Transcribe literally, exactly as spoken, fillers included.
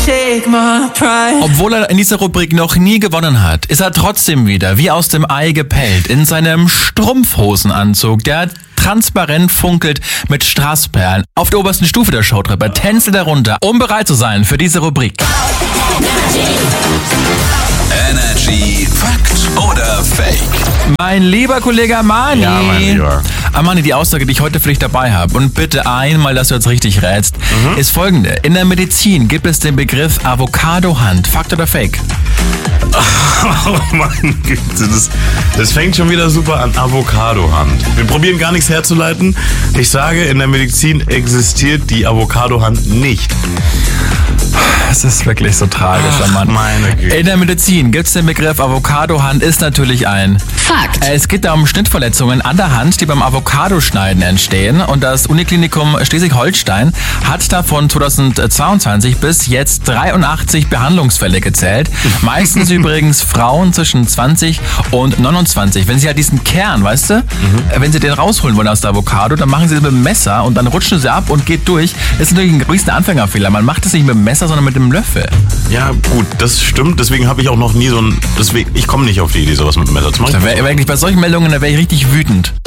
take my pride. Obwohl er in dieser Rubrik noch nie gewonnen hat, ist er trotzdem wieder wie aus dem Ei gepellt in seinem Strumpfhosenanzug, der transparent funkelt mit Strassperlen. Auf der obersten Stufe der Showtreppe tänzelt er runter, um bereit zu sein für diese Rubrik. Energy Fakt oder Fake? Mein lieber Kollege Armani. Ja, mein Lieber. Armani, die Aussage, die ich heute für dich dabei habe, und bitte einmal, dass du jetzt richtig rätst, mhm. ist folgende. In der Medizin gibt es den Begriff Avocado-Hand. Fakt oder Fake? Oh mein Gott, das, das fängt schon wieder super an. Avocado-Hand. Wir probieren gar nichts herzuleiten. Ich sage, in der Medizin existiert die Avocado-Hand nicht. Das ist wirklich so tragisch, Ach, Mann. Meine Güte. In der Medizin gibt es den Begriff Avocado-Hand, ist natürlich ein Fakt. Es geht da um Schnittverletzungen an der Hand, die beim Avocadoschneiden entstehen. Und das Uniklinikum Schleswig-Holstein hat davon zweitausendzweiundzwanzig bis jetzt dreiundachtzig Behandlungsfälle gezählt. Meistens übrigens Frauen zwischen zwanzig und neunundzwanzig. Wenn sie halt diesen Kern, weißt du, mhm. wenn sie den rausholen wollen aus der Avocado, dann machen sie es mit dem Messer und dann rutschen sie ab und geht durch. Das ist natürlich ein riesen Anfängerfehler. Man macht es nicht mit dem Messer, sondern mit dem Löffel. Ja, gut, das stimmt. Deswegen habe ich auch noch nie so ein... Deswegen, ich komme nicht auf die Idee, sowas mit dem Messer zu machen. Da wär, wirklich bei solchen Meldungen, da wäre ich richtig wütend.